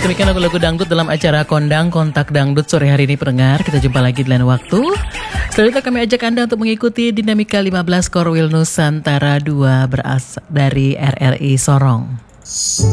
demikian lagu-lagu dangdut dalam acara Kondang Kontak Dangdut sore hari ini pendengar. Kita jumpa lagi di lain waktu. Selanjutnya kami ajak Anda untuk mengikuti dinamika 15 Korwil Nusantara 2 berasal dari RRI Sorong.